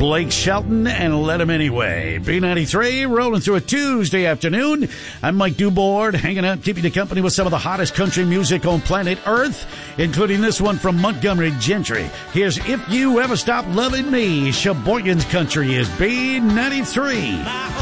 Blake Shelton and Let 'Em Anyway. B93 rolling through a Tuesday afternoon. I'm Mike Dubord, hanging out, keeping you company with some of the hottest country music on planet Earth, including this one from Montgomery Gentry. Here's If You Ever Stop Loving Me. Sheboygan's Country is B93.